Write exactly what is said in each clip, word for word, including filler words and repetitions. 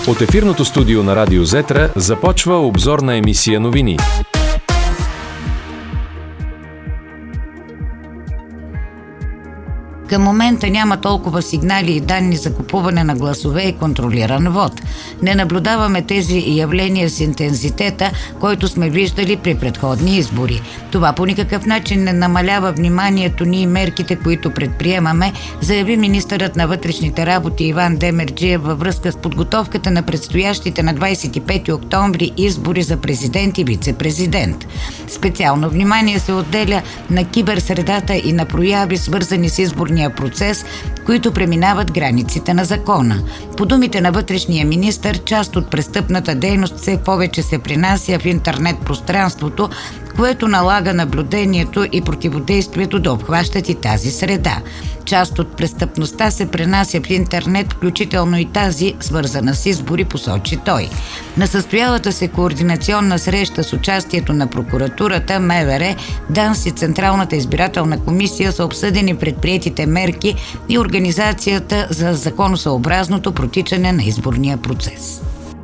От ефирното студио на Радио Зетра започва обзорна емисия новини. Към момента няма толкова сигнали и данни за купуване на гласове и контролиран вод. Не наблюдаваме тези явления с интензитета, който сме виждали при предходни избори. Това по никакъв начин не намалява вниманието ни и мерките, които предприемаме, заяви министърът на вътрешните работи Иван Демерджиев във връзка с подготовката на предстоящите на двадесет и пети октомври избори за президент и вице-президент. Специално внимание се отделя на киберсредата и на прояви, свързани с изборния процес, които преминават границите на закона. По думите на вътрешния министър, част от престъпната дейност все повече се принася в интернет пространството, което налага наблюдението и противодействието да обхващат и тази среда. Част от престъпността се пренася в интернет, включително и тази, свързана с избори, посочи той. На състоялата се координационна среща с участието на прокуратурата, МВР, ДАНС и Централната избирателна комисия са обсъдени предприетите мерки и организацията за законосъобразното протичане на изборния процес.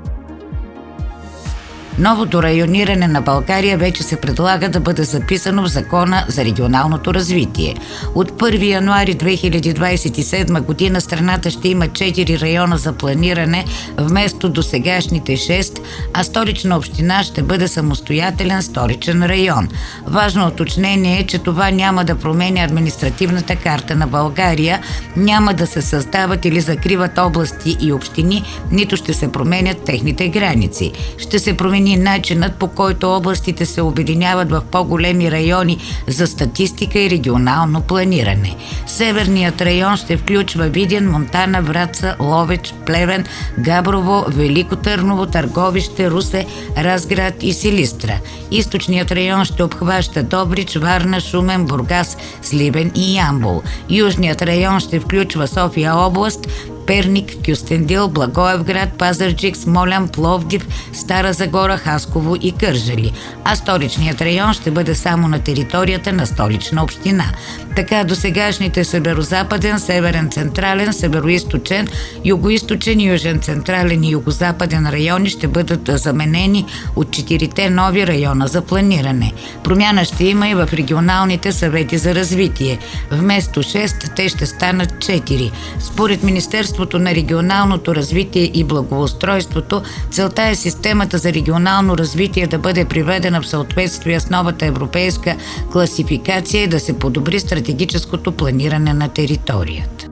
Новото райониране на България вече се предлага да бъде записано в Закона за регионалното развитие. От първи януари две хиляди двадесет и седма година страната ще има четири района за планиране вместо досегашните шест, а Столична община ще бъде самостоятелен столичен район. Важно уточнение е, че това няма да променя административната карта на България, няма да се създават или закриват области и общини, нито ще се променят техните граници. Ще се промени начинът, по който областите се обединяват в по-големи райони за статистика и регионално планиране. Северният район ще включва Видин, Монтана, Враца, Ловеч, Плевен, Габрово, Велико Търново, Търговище, Русе, Разград и Силистра. Източният район ще обхваща Добрич, Варна, Шумен, Бургас, Сливен и Ямбол. Южният район ще включва София област, Перник, Кюстендил, Благоевград, Пазарджик, Смолян, Пловдив, Стара Загора, Хасково и Кърджали. А столичният район ще бъде само на територията на Столична община. Така досегашните северозападен, северен централен, североизточен, югоизточен, южен централен и югозападен райони ще бъдат заменени от четирите нови района за планиране. Промяна ще има и в регионалните съвети за развитие. Вместо шест, те ще станат четири. Според Министерството на регионалното развитие и благоустройството, целта е системата за регионално развитие да бъде приведена в съответствие с новата европейска класификация и да се подобри стратегическото планиране на територията.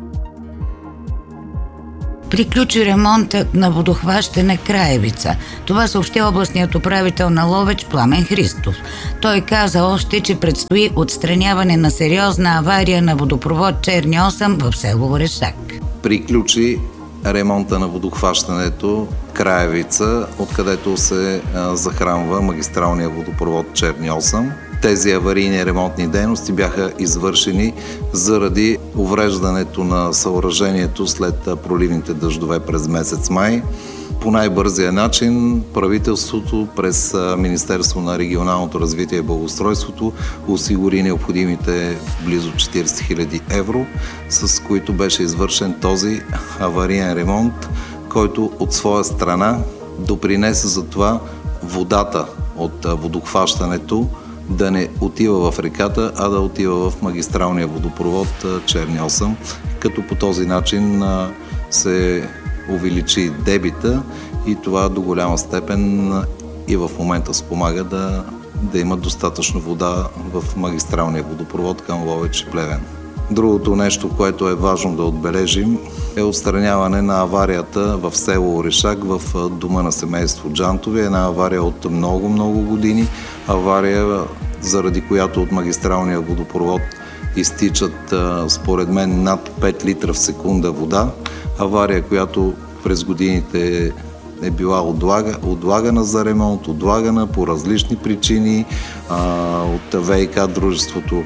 Приключи ремонтът на водохващане Краевица. Това съобщи областният управител на Ловеч Пламен Христов. Той каза още, че предстои отстраняване на сериозна авария на водопровод Черни осем в село Орешак. Приключи ремонта на водохващането Краевица, откъдето се захранва магистралния водопровод Черни осем. Тези аварийни ремонтни дейности бяха извършени заради увреждането на съоръжението след проливните дъждове през месец май. По най-бързия начин правителството през Министерство на регионалното развитие и благоустройството осигури необходимите близо четиридесет хиляди евро, с които беше извършен този авариен ремонт, който от своя страна допринесе за това водата от водохващането да не отива в реката, а да отива в магистралния водопровод Черни осем, като по този начин се увеличи дебита и това до голяма степен и в момента спомага да, да има достатъчно вода в магистралния водопровод към Ловеч и Плевен. Другото нещо, което е важно да отбележим, е отстраняване на аварията в село Орешак в дома на семейство Джантови. Една авария от много-много години. Авария, заради която от магистралния водопровод изтичат, според мен, над пет литра в секунда вода. Авария, която през годините е била отлага, отлагана за ремонт, отлагана по различни причини. От ВиК дружеството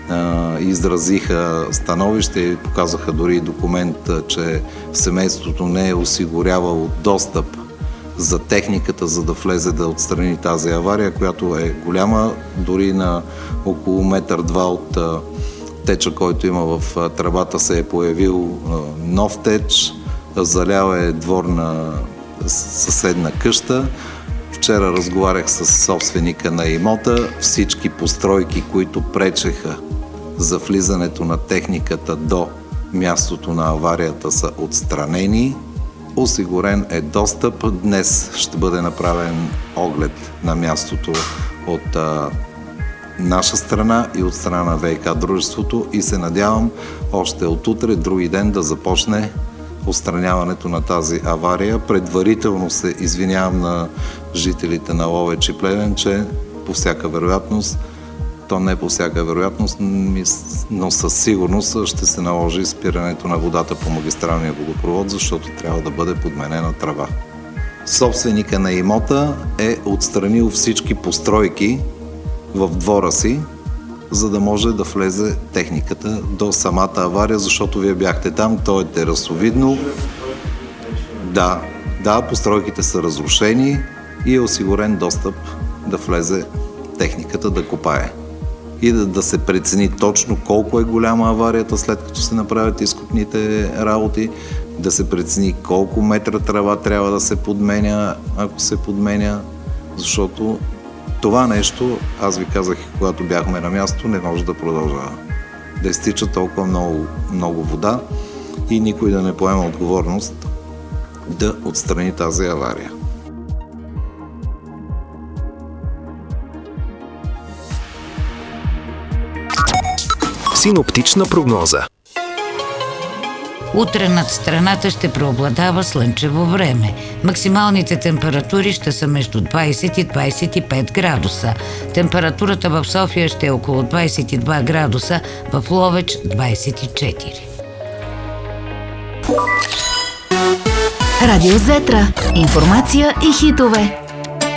изразиха становище и показаха дори документ, че семейството не е осигурявало достъп за техниката, за да влезе да отстрани тази авария, която е голяма, дори на около метър-два от теча, който има в тръбата, се е появил нов теч, залял е двор на съседна къща. Вчера разговарях с собственика на имота. Всички постройки, които пречеха за влизането на техниката до мястото на аварията, са отстранени. Осигурен е достъп. Днес ще бъде направен оглед на мястото от а, наша страна и от страна на ВиК дружеството и се надявам още от утре, други ден, да започне отстраняването на тази авария. Предварително се извинявам на жителите на Ловеч и Плевен, че по всяка вероятност, то не по всяка вероятност, но със сигурност ще се наложи спирането на водата по магистралния водопровод, защото трябва да бъде подменена тръба. Собственика на имота е отстранил всички постройки в двора си, за да може да влезе техниката до самата авария, защото вие бяхте там, то е терасовидно. Да, да, постройките са разрушени и е осигурен достъп да влезе техниката да копае. И да, да се прецени точно колко е голяма аварията, след като се направят изкопните работи, да се прецени колко метра тръба трябва да се подменя, ако се подменя, защото това нещо, аз ви казах и когато бяхме на място, не може да продължава. Да изтича толкова много, много вода и никой да не поема отговорност да отстрани тази авария. Синоптична прогноза. Утре над страната ще преобладава слънчево време. Максималните температури ще са между двайсет и двайсет и пет градуса. Температурата в София ще е около двайсет и два градуса, в Ловеч двайсет и четири. Радио Зетра. Информация и хитове.